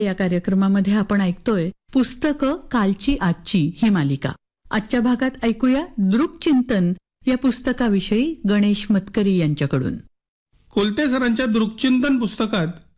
या कार्यक्रमामध्ये आपण ऐकतोय पुस्तकं कालची आजची ही मालिका. आजच्या भागात ऐकूया दृक्चिंतन या पुस्तकाविषयी गणेश मतकरी यांच्याकडून. कोलते सरांच्या दृक्चिंतन पुस्तकात